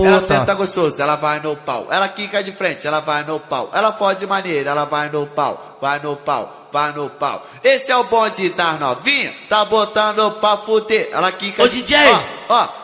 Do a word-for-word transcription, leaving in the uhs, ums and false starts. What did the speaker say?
puta. Ela senta gostoso, ela vai no pau. Ela quica de frente, ela vai no pau. Ela fode maneira, ela vai no pau. Vai no pau, vai no pau. Esse é o bonde das novinhas, tá botando pra fuder. Ela quica Ô, de... D J. Ó, ó.